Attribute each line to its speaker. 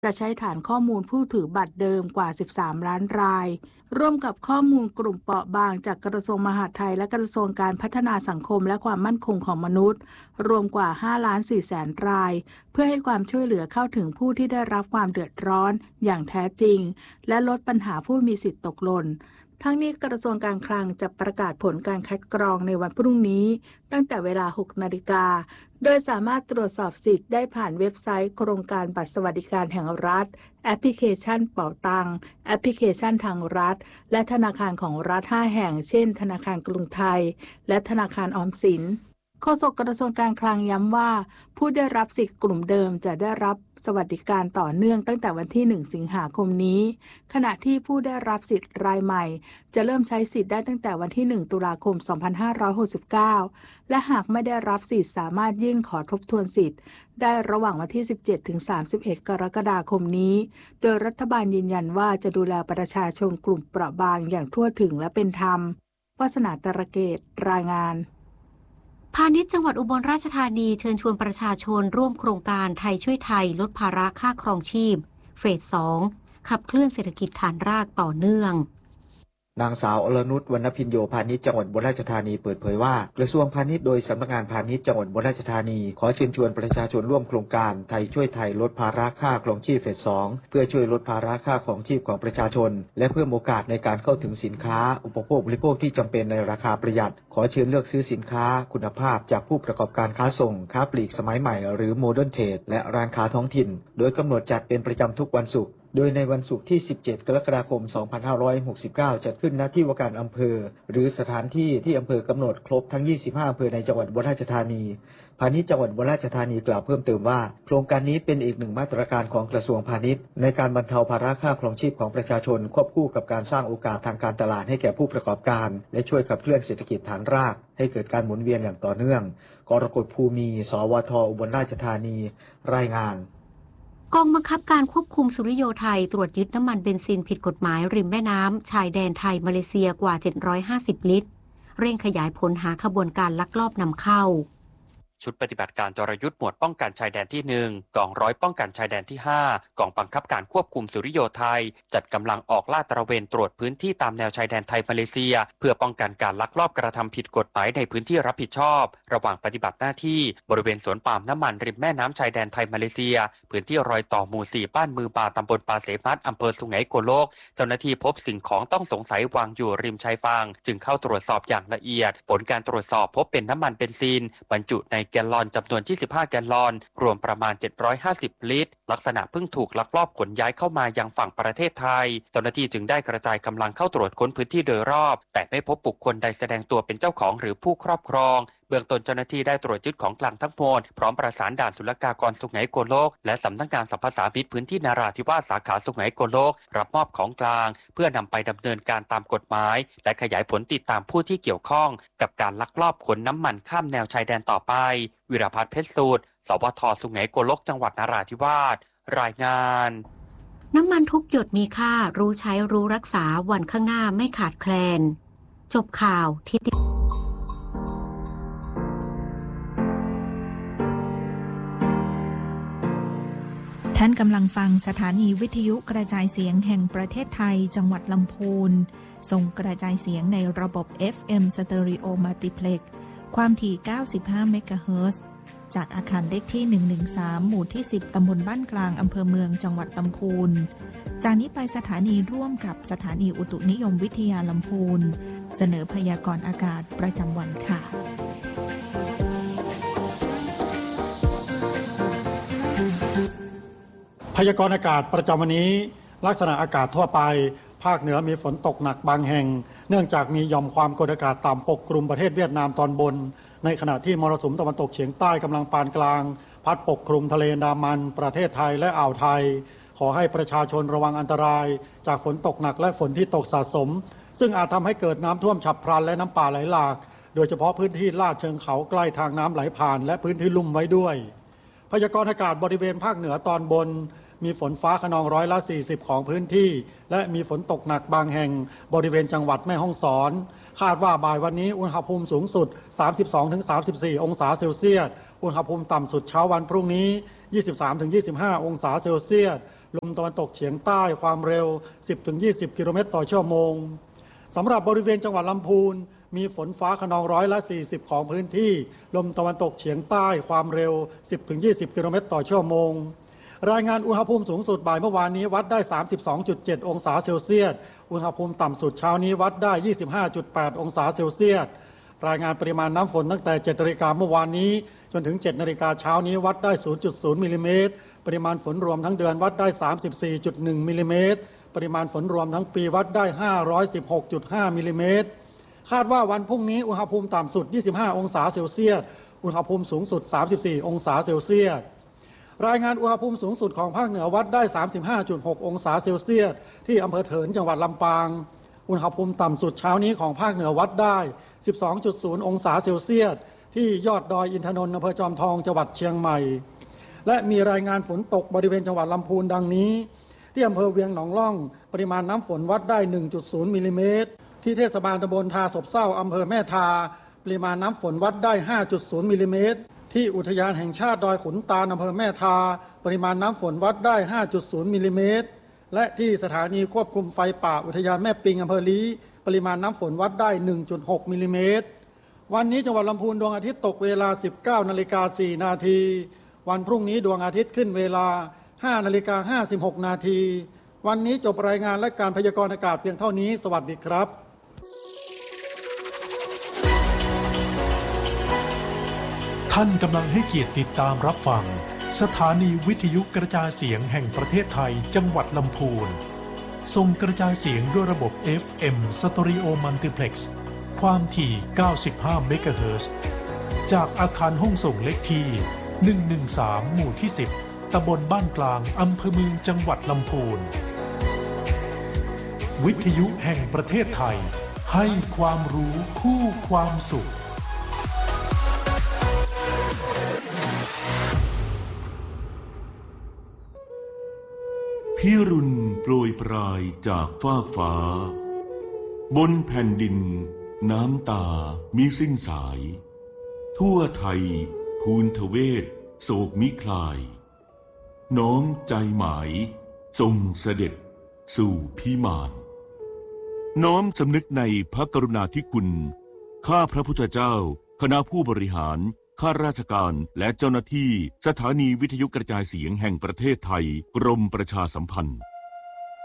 Speaker 1: จะใช้ฐานข้อมูลผู้ถือบัตรเดิมกว่า13ล้านรายร่วมกับข้อมูลกลุ่มเปราะบางจากกระทรวงมหาดไทยและกระทรวงการพัฒนาสังคมและความมั่นคงของมนุษย์รวมกว่า5ล้าน4แสนรายเพื่อให้ความช่วยเหลือเข้าถึงผู้ที่ได้รับความเดือดร้อนอย่างแท้จริงและลดปัญหาผู้มีสิทธิตกหล่นทั้งนี้กระทรวงการคลังจะประกาศผลการคัดกรองในวันพรุ่งนี้ตั้งแต่เวลา 6 นาฬิกาโดยสามารถตรวจสอบสิทธิ์ได้ผ่านเว็บไซต์โครงการบัตรสวัสดิการแห่งรัฐแอปพลิเคชันเป๋าตังแอปพลิเคชันทางรัฐและธนาคารของรัฐ5แห่งเช่นธนาคารกรุงไทยและธนาคารออมสินโฆษกกระทรวงการคลังย้ำว่าผู้ได้รับสิทธิ์กลุ่มเดิมจะได้รับสวัสดิการต่อเนื่องตั้งแต่วันที่1สิงหาคมนี้ขณะที่ผู้ได้รับสิทธิ์รายใหม่จะเริ่มใช้สิทธิ์ได้ตั้งแต่วันที่1ตุลาคม2569และหากไม่ได้รับสิทธิ์สามารถยื่นขอทบทวนสิทธิ์ได้ระหว่างวันที่17ถึง31กรกฎาคมนี้โดยรัฐบาลยืนยันว่าจะดูแลประชาชนกลุ่มเปราะบางอย่างทั่วถึงและเป็นธรรมวาสนาตระเกตรายงาน
Speaker 2: พาณิชย์จังหวัดอุบลราชธานีเชิญชวนประชาชนร่วมโครงการไทยช่วยไทยลดภาระค่าครองชีพเฟส 2 ขับเคลื่อนเศรษฐกิจฐานรากต่อเนื่อง
Speaker 3: นางสาวอรนุช วรรณพิญโยพาณิชย์จังหวัดอุบลราชธานีเปิดเผยว่ากระทรวงพาณิชย์โดยสำนักงานพาณิชย์จังหวัดอุบลราชธานีขอเชิญชวนประชาชนร่วมโครงการไทยช่วยไทยลดภาระค่าครองชีพเฟส 2เพื่อช่วยลดภาระค่าครองชีพของประชาชนและเพิ่มโอกาสในการเข้าถึงสินค้าอุปโภคบริโภคที่จำเป็นในราคาประหยัดขอเชิญเลือกซื้อสินค้าคุณภาพจากผู้ประกอบการค้าส่งค้าปลีกสมัยใหม่หรือโมเดิร์นเทรดและร้านค้าท้องถิ่นโดยกำหนดจัดเป็นประจำทุกวันศุกร์โดยในวันศุกร์ที่17กรกฎาคม2569จัดขึ้นณที่ว่าการอำเภอหรือสถานที่ที่อำเภอกำหนดครบทั้ง25อำเภอในจังหวัดอุบลราชธานีพาณิชย์จังหวัดอุบลราชธานีกล่าวเพิ่มเติมว่าโครงการนี้เป็นอีกหนึ่งมาตรการของกระทรวงพาณิชย์ในการบรรเทาภาระค่าครองชีพของประชาชนควบคู่กับการสร้างโอกาสทางการตลาดให้แก่ผู้ประกอบการและช่วยขับเคลื่อนเศรษฐกิจฐานรากให้เกิดการหมุนเวียนอย่างต่อเนื่องกรกฎภูมิ สวท อุบลราชธานีรายงาน
Speaker 2: กองบังคับการควบคุมสุริโยไทยตรวจยึดน้ำมันเบนซินผิดกฎหมายริมแม่น้ำชายแดนไทยมาเลเซียกว่า750ลิตรเร่งขยายผลหาขบวนการลักลอบนำเข้า
Speaker 4: ชุดปฏิบัติการจรยุทธ์หมวดป้องกันชายแดนที่1กองร้อยป้องกันชายแดนที่5กองบังคับการควบคุมสุริโยไทยจัดกำลังออกลาดตระเวนตรวจพื้นที่ตามแนวชายแดนไทยมาเลเซียเพื่อป้องกันการลักลอบกระทำผิดกฎหมายในพื้นที่รับผิดชอบระหว่างปฏิบัติหน้าที่บริเวณสวนปาล์มน้ำมันริมแม่น้ำชายแดนไทยมาเลเซียพื้นที่รอยต่อหมู่4บ้านมือบาตำบลปาเสมัดอำเภอสุไหงโกลกเจ้าหน้าที่พบสิ่งของต้องสงสัยวางอยู่ริมชายฝั่งจึงเข้าตรวจสอบอย่างละเอียดผลการตรวจสอบพบเป็นน้ำมันเบนซินบรรจุในแกลลอนจำนวน25แกลลอนรวมประมาณ750ลิตรลักษณะเพิ่งถูกลักลอบขนย้ายเข้ามายังฝั่งประเทศไทยเจ้าหน้าที่จึงได้กระจายกำลังเข้าตรวจค้นพื้นที่โดยรอบแต่ไม่พบบุคคลใดแสดงตัวเป็นเจ้าของหรือผู้ครอบครองเบื้องต้นเจ้าหน้าที่ได้ตรวจยึดของกลางทั้งหมดพร้อมประสานด่านศุลกากรสุไหงโกลกและสำนักงานสรรพสามิตพื้นที่นราธิวาสสาขาสุไหงโกลกรับมอบของกลางเพื่อนำไปดำเนินการตามกฎหมายและขยายผลติดตามผู้ที่เกี่ยวข้องกับการลักลอบขนน้ำมันข้ามแนวชายแดนต่อไปวิรพัฒน์เพชรสูตรสวทสุไหงโกลกจังหวัดนราธิวาสรายงาน
Speaker 2: น้ำมันทุกหยดมีค่ารู้ใช้รู้รักษาวันข้างหน้าไม่ขาดแคลนจบข่าวที่
Speaker 5: ท่านกำลังฟังสถานีวิทยุกระจายเสียงแห่งประเทศไทยจังหวัดลำพูนส่งกระจายเสียงในระบบ FM Stereo Multiplex ความถี่95เมกะเฮิรตซ์จากอาคารเลขที่113หมู่ที่10ตำบลบ้านกลางอำเภอเมืองจังหวัดลำพูนจากนี้ไปสถานีร่วมกับสถานีอุตุนิยมวิทยาลำพูนเสนอพยากรณ์อากาศประจำวันค่ะ
Speaker 6: พยากรณ์อากาศประจำวันนี้ลักษณะอากาศทั่วไปภาคเหนือมีฝนตกหนักบางแห่งเนื่องจากมีหย่อมความกดอากาศต่ำปกคลุมประเทศเวียดนามตอนบนในขณะที่มรสุมตะวันตกเฉียงใต้กำลังปานกลางพัดปกคลุมทะเลอันดามันประเทศไทยและอ่าวไทยขอให้ประชาชนระวังอันตรายจากฝนตกหนักและฝนที่ตกสะสมซึ่งอาจทำให้เกิดน้ำท่วมฉับพลันและน้ำป่าไหลหลากโดยเฉพาะพื้นที่ลาดเชิงเขาใกล้ทางน้ำไหลผ่านและพื้นที่ลุ่มไว้ด้วยพยากรณ์อากาศบริเวณภาคเหนือตอนบนมีฝนฟ้าคะนอง140%ของพื้นที่และมีฝนตกหนักบางแห่งบริเวณจังหวัดแม่ฮ่องสอนคาดว่าบ่ายวันนี้อุณหภูมิสูงสุด 32-34 องศาเซลเซียสอุณหภูมิต่ำสุดเช้าวันพรุ่งนี้ 23-25 องศาเซลเซียสลมตะวันตกเฉียงใต้ความเร็ว 10-20 กิโลเมตรต่อชั่วโมงสำหรับบริเวณจังหวัดลำพูนมีฝนฟ้าคะนอง140ของพื้นที่ลมตะวันตกเฉียงใต้ความเร็ว 10-20 กิโลเมตรต่อชั่วโมงรายงานอุณหภูมิสูงสุดบ่ายเมื่อวานนี้วัดได้ 32.7 องศาเซลเซียสอุณหภูมิต่ำสุดเช้านี้วัดได้ 25.8 องศาเซลเซียสรายงานปริมาณน้ำฝนตั้งแต่ 7 นาฬิกาเมื่อวานนี้จนถึง 7 นาฬิกาเช้านี้วัดได้ 0.0 มิลลิเมตรปริมาณฝนรวมทั้งเดือนวัดได้ 34.1 มิลลิเมตรปริมาณฝนรวมทั้งปีวัดได้ 516.5 มิลลิเมตรคาดว่าวันพรุ่งนี้อุณหภูมิต่ำสุด 25 องศาเซลเซียสอุณหภูมิสูงสุด 34 องศาเซลเซียสรายงานอุณหภูมิสูงสุดของภาคเหนือวัดได้ 35.6 องศาเซลเซียสที่อำเภอเถินจังหวัดลำปางอุณหภูมิต่ำสุดเช้านี้ของภาคเหนือวัดได้ 12.0 องศาเซลเซียสที่ยอดดอยอินทนนท์อำเภอจอมทองจังหวัดเชียงใหม่และมีรายงานฝนตกบริเวณจังหวัดลำพูนดังนี้ที่อำเภอเวียงหนองล่องปริมาณน้ำฝนวัดได้ 1.0 มิลลิเมตรที่เทศบาลตำบลทาศพเศร้าอำเภอแม่ทาปริมาณน้ำฝนวัดได้ 5.0 มิลลิเมตรที่อุทยานแห่งชาติดอยขุนตาลอำเภอแม่ทาปริมาณน้ำฝนวัดได้ 5.0 มิลลิเมตรและที่สถานีควบคุมไฟป่าอุทยานแม่ปิงอำเภอลี้ปริมาณน้ำฝนวัดได้ 1.6 มิลลิเมตรวันนี้จังหวัดลำพูนดวงอาทิตย์ตกเวลา 19:04 นาทีวันพรุ่งนี้ดวงอาทิตย์ขึ้นเวลา 5:56 นาทีวันนี้จบรายงานและการพยากรณ์อากาศเพียงเท่านี้สวัสดีครับ
Speaker 7: ท่านกำลังให้เกียรติติดตามรับฟังสถานีวิทยุกระจายเสียงแห่งประเทศไทยจังหวัดลำพูนส่งกระจายเสียงด้วยระบบ FM Stereo Multiplex ความถี่ 95 เมกะเฮิรตซ์จากอาคารห้องส่งเลขที่ 113 หมู่ที่ 10 ตำบลบ้านกลางอำเภอเมืองจังหวัดลำพูนวิทยุแห่งประเทศไทยให้ความรู้คู่ความสุข
Speaker 8: พิรุณโปรยปลายจากฟากฟ้าบนแผ่นดินน้ำตามิสิ้นสายทั่วไทยภูนทเวศโศกมิคลายน้อมใจหมายทรงเสด็จสู่พิมานน้อมสำนึกในพระกรุณาธิคุณข้าพระพุทธเจ้าคณะผู้บริหารข้าราชการและเจ้าหน้าที่สถานีวิทยุกระจายเสียงแห่งประเทศไทยกรมประชาสัมพันธ์